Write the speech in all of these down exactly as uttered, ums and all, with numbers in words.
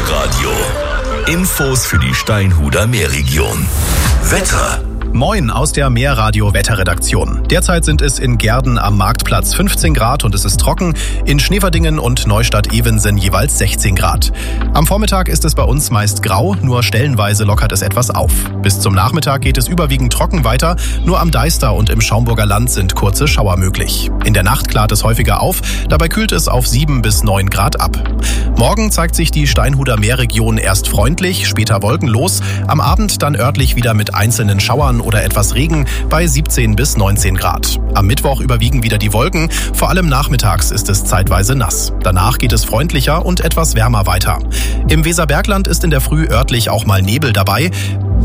Meerradio. Infos für die Steinhuder Meerregion. Wetter. Moin aus der Meerradio-Wetterredaktion. Derzeit sind es in Gehrden am Marktplatz fünfzehn Grad und es ist trocken. In Schneverdingen und Neustadt-Evensen jeweils sechzehn Grad. Am Vormittag ist es bei uns meist grau, nur stellenweise lockert es etwas auf. Bis zum Nachmittag geht es überwiegend trocken weiter. Nur am Deister und im Schaumburger Land sind kurze Schauer möglich. In der Nacht klart es häufiger auf, dabei kühlt es auf sieben bis neun Grad ab. Morgen zeigt sich die Steinhuder Meerregion erst freundlich, später wolkenlos. Am Abend dann örtlich wieder mit einzelnen Schauern oder etwas Regen bei siebzehn bis neunzehn Grad. Am Mittwoch überwiegen wieder die Wolken, vor allem nachmittags ist es zeitweise nass. Danach geht es freundlicher und etwas wärmer weiter. Im Weserbergland ist in der Früh örtlich auch mal Nebel dabei.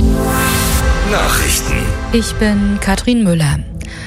Nachrichten. Ich bin Katrin Müller.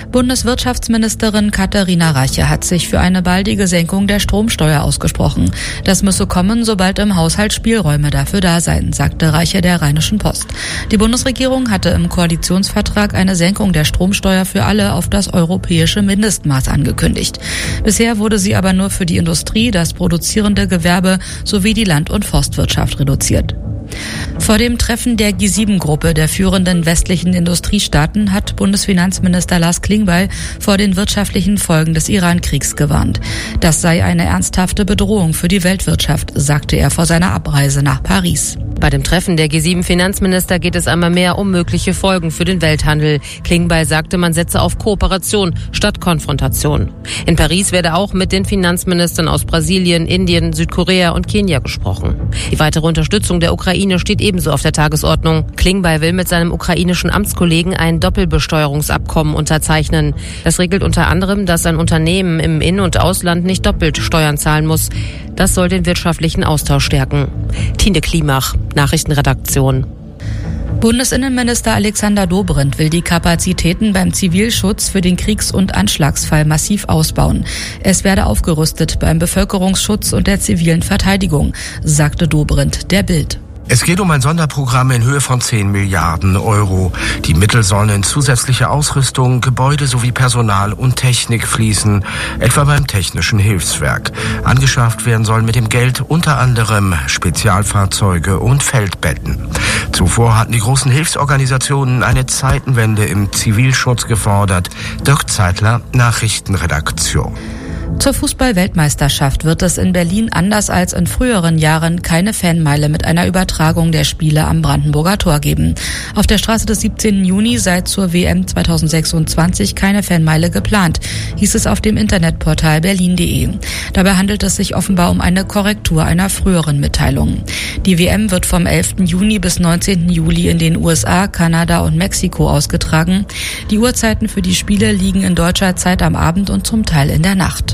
Bundeswirtschaftsministerin Katharina Reiche hat sich für eine baldige Senkung der Stromsteuer ausgesprochen. Das müsse kommen, sobald im Haushalt Spielräume dafür da seien, sagte Reiche der Rheinischen Post. Die Bundesregierung hatte im Koalitionsvertrag eine Senkung der Stromsteuer für alle auf das europäische Mindestmaß angekündigt. Bisher wurde sie aber nur für die Industrie, das produzierende Gewerbe sowie die Land- und Forstwirtschaft reduziert. Vor dem Treffen der G sieben Gruppe der führenden westlichen Industriestaaten hat Bundesfinanzminister Lars Klingbeil vor den wirtschaftlichen Folgen des Iran-Kriegs gewarnt. Das sei eine ernsthafte Bedrohung für die Weltwirtschaft, sagte er vor seiner Abreise nach Paris. Bei dem Treffen der G sieben Finanzminister geht es einmal mehr um mögliche Folgen für den Welthandel. Klingbeil sagte, man setze auf Kooperation statt Konfrontation. In Paris werde auch mit den Finanzministern aus Brasilien, Indien, Südkorea und Kenia gesprochen. Die weitere Unterstützung der Ukraine steht ebenso auf der Tagesordnung. Klingbeil will mit seinem ukrainischen Amtskollegen ein Doppelbesteuerungsabkommen unterzeichnen. Das regelt unter anderem, dass ein Unternehmen im In- und Ausland nicht doppelt Steuern zahlen muss. Das soll den wirtschaftlichen Austausch stärken. Tine Klimach, Nachrichtenredaktion. Bundesinnenminister Alexander Dobrindt will die Kapazitäten beim Zivilschutz für den Kriegs- und Anschlagsfall massiv ausbauen. Es werde aufgerüstet beim Bevölkerungsschutz und der zivilen Verteidigung, sagte Dobrindt der Bild. Es geht um ein Sonderprogramm in Höhe von zehn Milliarden Euro. Die Mittel sollen in zusätzliche Ausrüstung, Gebäude sowie Personal und Technik fließen, etwa beim Technischen Hilfswerk. Angeschafft werden sollen mit dem Geld unter anderem Spezialfahrzeuge und Feldbetten. Zuvor hatten die großen Hilfsorganisationen eine Zeitenwende im Zivilschutz gefordert. Dirk Zeitler, Nachrichtenredaktion. Zur Fußball-Weltmeisterschaft wird es in Berlin anders als in früheren Jahren keine Fanmeile mit einer Übertragung der Spiele am Brandenburger Tor geben. Auf der Straße des siebzehnten Juni sei zur W M zweitausendsechsundzwanzig keine Fanmeile geplant, hieß es auf dem Internetportal berlin punkt de. Dabei handelt es sich offenbar um eine Korrektur einer früheren Mitteilung. Die W M wird vom elften Juni bis neunzehnten Juli in den U S A, Kanada und Mexiko ausgetragen. Die Uhrzeiten für die Spiele liegen in deutscher Zeit am Abend und zum Teil in der Nacht.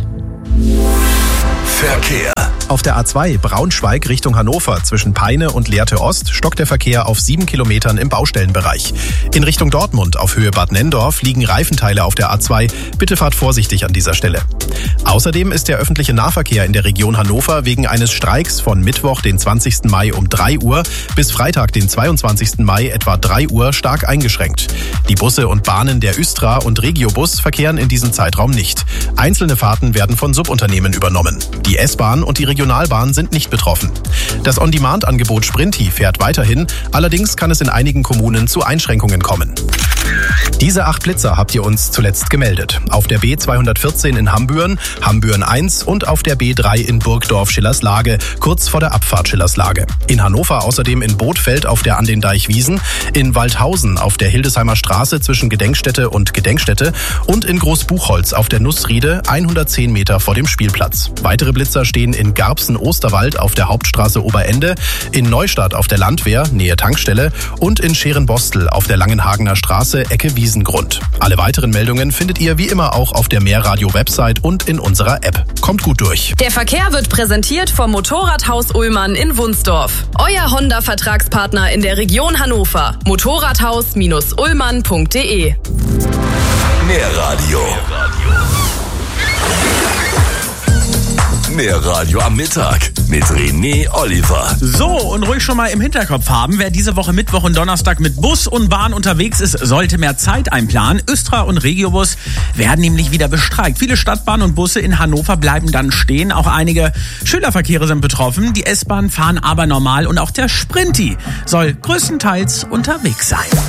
Verkehr. Auf der A zwei Braunschweig Richtung Hannover zwischen Peine und Lehrte Ost stockt der Verkehr auf sieben Kilometern im Baustellenbereich. In Richtung Dortmund auf Höhe Bad Nenndorf liegen Reifenteile auf der A zwei. Bitte fahrt vorsichtig an dieser Stelle. Außerdem ist der öffentliche Nahverkehr in der Region Hannover wegen eines Streiks von Mittwoch, den zwanzigsten Mai um drei Uhr bis Freitag, den zweiundzwanzigsten Mai etwa drei Uhr stark eingeschränkt. Die Busse und Bahnen der Östra und Regiobus verkehren in diesem Zeitraum nicht. Einzelne Fahrten werden von Subunternehmen übernommen. Die S-Bahn und die Regionalbahn sind nicht betroffen. Das On-Demand-Angebot Sprinti fährt weiterhin, allerdings kann es in einigen Kommunen zu Einschränkungen kommen. Diese acht Blitzer habt ihr uns zuletzt gemeldet. Auf der B zweihundertvierzehn in Hambüren, Hambüren eins und auf der B drei in Burgdorf-Schillerslage, kurz vor der Abfahrt Schillerslage. In Hannover außerdem in Bothfeld auf der An den Deichwiesen, in Waldhausen auf der Hildesheimer Straße zwischen Gedenkstätte und Gedenkstätte und in Großbuchholz auf der Nussriede hundertzehn Meter vor dem Spielplatz. Weitere Blitzer stehen in Garbsen-Osterwald auf der Hauptstraße Oberende, in Neustadt auf der Landwehr, Nähe Tankstelle und in Scherenbostel auf der Langenhagener Straße, Ecke Wiesengrund. Alle weiteren Meldungen findet ihr wie immer auch auf der Meerradio-Website und in unserer App. Kommt gut durch. Der Verkehr wird präsentiert vom Motorradhaus Ullmann in Wunsdorf. Euer Honda-Vertragspartner in der Region Hannover. motorradhaus Bindestrich ullmann Punkt de. Meerradio. Mehr Radio am Mittag mit René Oliver. So, und ruhig schon mal im Hinterkopf haben, wer diese Woche Mittwoch und Donnerstag mit Bus und Bahn unterwegs ist, sollte mehr Zeit einplanen. Östra und Regiobus werden nämlich wieder bestreikt. Viele Stadtbahnen und Busse in Hannover bleiben dann stehen. Auch einige Schülerverkehre sind betroffen. Die S-Bahn fahren aber normal und auch der Sprinti soll größtenteils unterwegs sein.